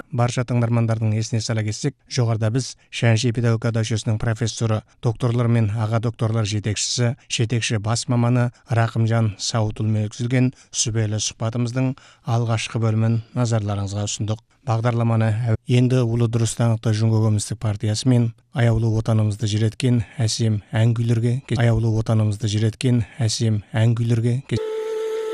барша тыңдармандардың есіне сала кетсек, жоғарыда біз Шәнши педагогика училищесінің профессоры, докторлар мен аға докторлар жетекші бас маманы Рақымжан Сауытұлымен өткізілген сүбелі сұхбатымыздың алғашқы бөлімін назарларыңызға ұсындық. Бағдарламаны енді Улы Дұрысты Анықтау Көмістік партиясы мен аяулы отанымызды жүреткен әсем ән күйлерге